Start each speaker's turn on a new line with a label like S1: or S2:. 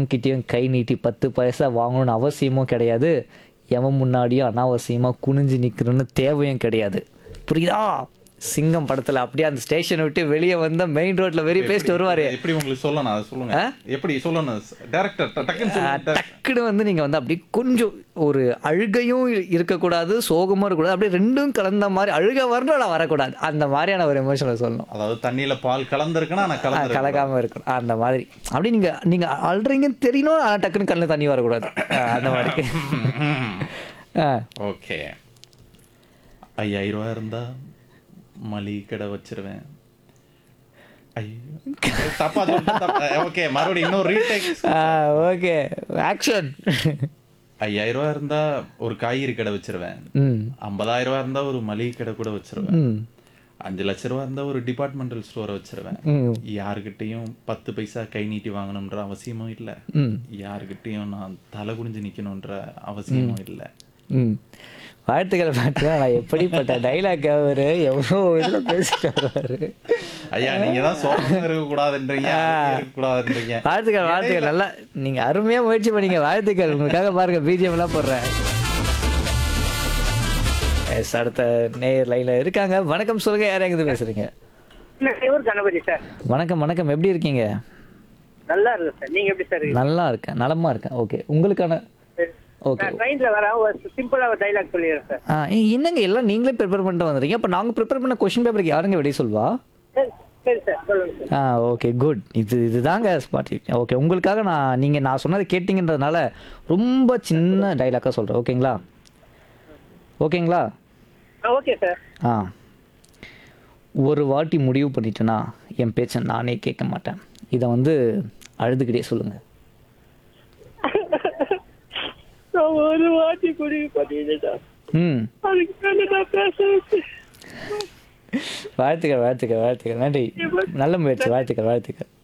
S1: எவன்கிட்டயும் கை நீட்டி 10 பைசா வாங்கணும்னு அவசியமும் கிடையாது. எவன் முன்னாடியும் அனாவசியமா குனிஞ்சு நிக்கணும்னு தேவையும் கிடையாது. புரியுதா? சிங்கம் படத்துல அப்படியே அந்த ஸ்டேஷனை விட்டு வெளியே வந்த மெயின் ரோட்ல வெறி பேசிட்டு வருவாரு.
S2: எப்படி உங்களுக்கு சொல்லணும் அதை சொல்லுங்க. எப்படி சொல்லணும் டைரக்டர் டக்குன்னு சொல்லுங்க.
S1: டக்குன்னு வந்து நீங்க வந்து அப்படியே கொஞ்சம் ஒரு அழுகையும் இருக்கக்கூடாது, சோகமும் இருக்கக்கூடாது, அப்படியே ரெண்டும் கலந்த மாதிரி அழுக வரணும் வரக்கூடாது, அந்த மாதிரியான ஒரு எமோஷனை சொல்லணும்.
S2: அதாவது தண்ணியில பால் கலந்துருக்குன்னா நான்
S1: கலக்காம இருக்கணும் அந்த மாதிரி. அப்படி நீங்க நீங்க அழுறீங்கன்னு தெரியணும், ஆனால் டக்குன்னு கண்ணில் தண்ணி வரக்கூடாது, அந்த மாதிரி.
S2: ஓகே. 5000 ரூபா இருந்தா மளிகை கடை வச்சிருவேன். தப்பா ஓகே, மறுபடியும் இன்னொரு ரீடேக்.
S1: Okay, action.
S2: 5000 ரூபா இருந்தா ஒரு காய்கறி கடை வச்சிருவேன். 50,000 ரூபா இருந்தா ஒரு மளிகை கடை கூட வச்சிருவேன். 5 லட்ச ரூபா இருந்தா ஒரு டிபார்ட்மெண்டல் ஸ்டோரை வச்சிருவேன். யாருக்கிட்டையும் 10 பைசா கை நீட்டி வாங்கணும்ன்ற அவசியமும் இல்லை. யாருக்கிட்டையும் நான் தலை குனிஞ்சு நிக்கணும்ன்ற அவசியமும் இல்லை.
S1: வாழ்த்துக்களை பார்த்தா நான் எப்படிப்பட்ட டைலாக் அவரு எவ்வளோ இதில் பேசிட்டு வருவாரு.
S2: ஐயா நீங்க தான் சோகம் இருக்கக்கூடாதுன்றீங்க.
S1: வாழ்த்துக்கள் வாழ்த்துக்கள், நல்லா நீங்க அருமையா முயற்சி பண்ணீங்க. வாழ்த்துக்கள், உங்களுக்காக பாருங்க பிஜிஎம்லாம் போடுறேன். அடுத்த நேயர் லைன்ல இருக்காங்க. வணக்கம், சொல்லுங்க, யார் எங்க பேசுறீங்க?
S3: கணபதி சார்.
S1: வணக்கம் வணக்கம், எப்படி இருக்கீங்க?
S3: நல்லா இருக்கு சார், நீங்க எப்படி சார்?
S1: நல்லா இருக்கேன், நலமா இருக்கேன். ஓகே, உங்களுக்கான ஓகே
S3: ட்ரெயின்ல வர ஒரு சிம்பிளா ஒரு டைலாக் சொல்லிடுறேன் சார்.
S1: என்னங்க எல்லாம் நீங்களே ப்ரிப்பேர் பண்ணிட்டு வந்துறீங்க? அப்போ நாங்கள் ப்ரிப்பேர் பண்ண கொஸ்டின் பேப்பருக்கு யாருங்க விடை சொல்வா?
S3: சரி சார், சொல்லுங்க சார்.
S1: Okay, good. இதுதாங்க ஸ்பாட். ஓகே, உங்களுக்காக நான் சொன்னதை கேட்டிங்கன்றதுனால ரொம்ப சின்ன டைலாக்காக சொல்கிறேன். ஓகேங்களா? ஓகேங்களா?
S3: Okay sir.
S1: ஒரு வாட்டி முடிவு பண்ணிட்டேன்னா என் பேச்சை நானே கேட்க மாட்டேன். இதை வந்து அழுதுகிட்டே சொல்லுங்கள்.
S3: ஒரு வாட்டி முடிவு பண்ணிட்டேன்.
S1: வாழ்த்துக்கள் வாழ்த்துக்கள் வாழ்த்துக்கள், நன்றி, நல்ல முயற்சி, வாழ்த்துக்கள் வாழ்த்துக்கள்.